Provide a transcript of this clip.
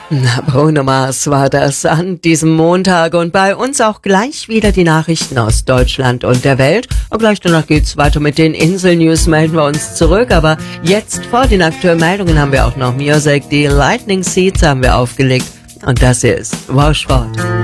Na, Bruno Mars war das an diesem Montag und bei uns auch gleich wieder die Nachrichten aus Deutschland und der Welt. Und gleich danach geht's weiter mit den Insel-News, melden wir uns zurück. Aber jetzt vor den aktuellen Meldungen haben wir auch noch Music. Die Lightning Seeds haben wir aufgelegt und das hier ist Washford.